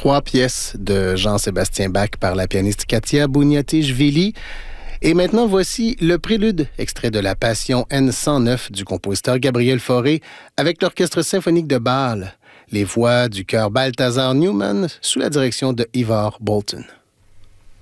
3 pièces de Jean-Sébastien Bach par la pianiste Katia Bouniatichvili. Et maintenant, voici le prélude, extrait de la Passion N109 du compositeur Gabriel Fauré avec l'Orchestre symphonique de Bâle, les voix du chœur Balthazar Newman sous la direction de Ivar Bolton.